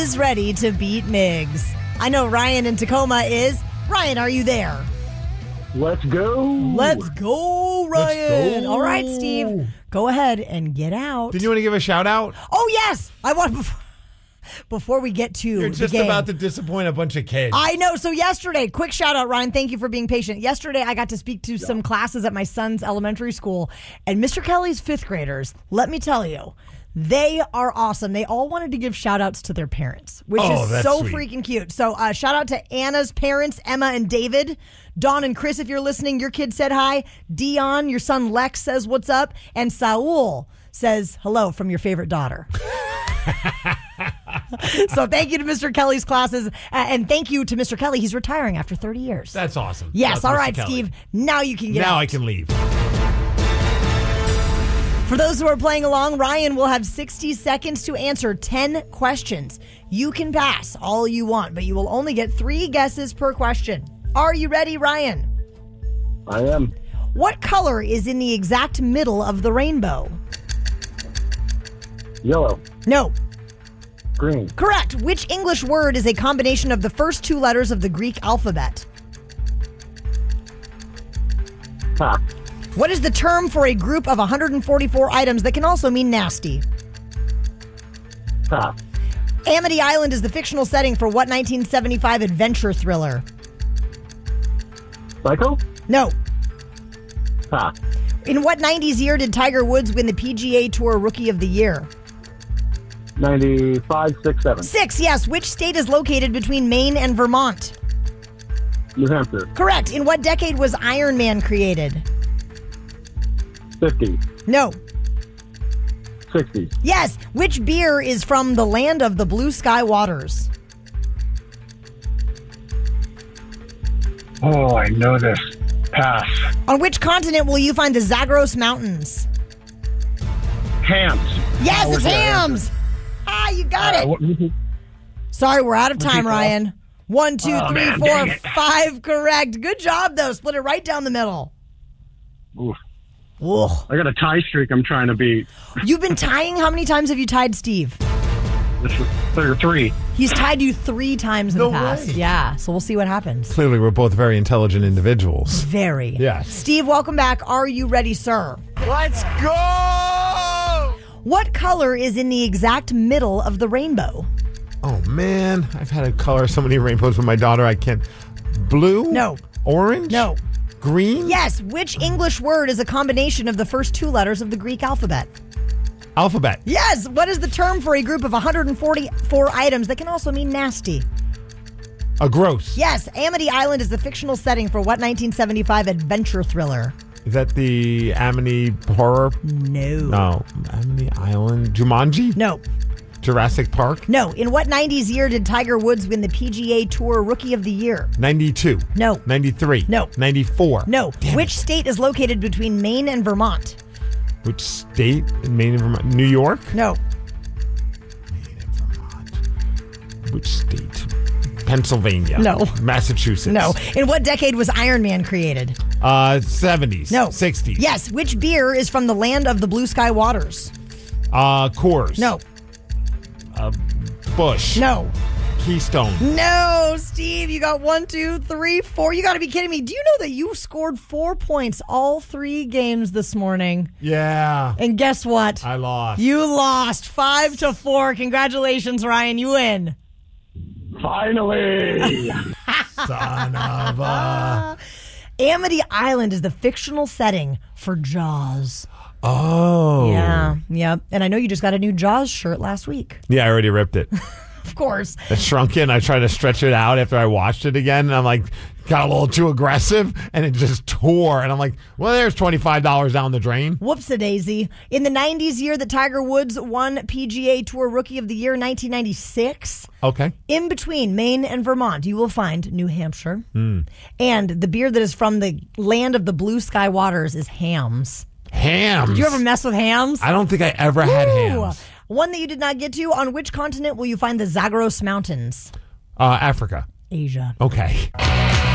is ready to beat Migs. I know Ryan in Tacoma is. Ryan, are you there? Let's go. Let's go, Ryan. Let's go. All right, Steve. Go ahead and get out. Did you want to give a shout out? Oh, yes. I want before we get to You're just the game. about to disappoint a bunch of kids. I know. So yesterday, quick shout out, Ryan. Thank you for being patient. Yesterday, I got to speak to some classes at my son's elementary school, and Mr. Kelly's fifth graders, let me tell you, they are awesome. They all wanted to give shout outs to their parents, which is that's so sweet. freaking cute. So shout out to Anna's parents, Emma and David. Dawn and Chris, if you're listening, your kid said hi. Dion, your son Lex says what's up. And Saul says hello from your favorite daughter. So thank you to Mr. Kelly's classes. And thank you to Mr. Kelly. He's retiring after 30 years. That's awesome. Yes. That's All Mr. right, Kelly. Steve. Now you can get out. Now I can leave. For those who are playing along, Ryan will have 60 seconds to answer 10 questions. You can pass all you want, but you will only get 3 guesses per question. Are you ready, Ryan? I am. What color is in the exact middle of the rainbow? Yellow. No. Green. Correct. Which English word is a combination of the first 2 letters of the Greek alphabet? Ha. What is the term for a group of 144 items that can also mean nasty? Ha. Amity Island is the fictional setting for what 1975 adventure thriller? Psycho? No. Ha. In what 90s year did Tiger Woods win the PGA Tour Rookie of the Year? 95, 6, 7. 6, yes. Which state is located between Maine and Vermont? New Hampshire. Correct. In what decade was Iron Man created? 50. No. 60. Yes. Which beer is from the land of the blue sky waters? Oh, I know this. Pass. On which continent will you find the Zagros Mountains? Hams. Yes, Oh, it's okay. hams. Ah, you got it. Sorry, we're out of time, Ryan. 1, 2, 3, 4, 5 correct. Good job, though. Split it right down the middle. Oof. Whoa. I got a tie streak I'm trying to beat. You've been tying? How many times have you tied Steve? This is 3. He's tied you 3 times in No the past. way. Yeah, so we'll see what happens. Clearly, we're both very intelligent individuals. Very. Yes. Steve, welcome back. Are you ready, sir? Let's go! What color is in the exact middle of the rainbow? Oh, man. I've had to color so many rainbows with my daughter. I can't. Blue? No. Orange? No. Green? Yes. Which English word is a combination of the first 2 letters of the Greek alphabet? Alphabet. Yes. What is the term for a group of 144 items that can also mean nasty? A gross. Yes. Amity Island is the fictional setting for what 1975 adventure thriller? Is that the Amity horror? No. No. Amity Island. Jumanji? No. Jurassic Park? No. In what 90s year did Tiger Woods win the PGA Tour Rookie of the Year? 92. No. 93. No. 94. No. Damn Which state is located between Maine and Vermont? Which state in Maine and Vermont? New York? No. Maine and Vermont. Which state? Pennsylvania. No. Massachusetts. No. In what decade was Iron Man created? 70s. No. 60s. Yes. Which beer is from the land of the blue sky waters? Coors. No. Bush. No. Keystone. No, Steve, you got 1, 2, 3, 4. You got to be kidding me. Do you know that you scored 4 points all 3 games this morning? Yeah. And guess what? I lost. You lost 5-4. Congratulations, Ryan. You win. Finally. Son of a... Amity Island is the fictional setting for Jaws. Oh. Yeah, yep. And I know you just got a new Jaws shirt last week. Yeah, I already ripped it. Of course. It shrunk in. I tried to stretch it out after I watched it again, and I'm like, got a little too aggressive, and it just tore. And I'm like, well, there's $25 down the drain. Whoops-a-daisy. In the 90s year that Tiger Woods won PGA Tour Rookie of the Year, 1996, Okay. in between Maine and Vermont, you will find New Hampshire. And the beer that is from the land of the blue sky waters is Hams. Hams. Did you ever mess with hams? I don't think I ever had hams. One that you did not get to. On which continent will you find the Zagros Mountains? Africa. Asia. Okay.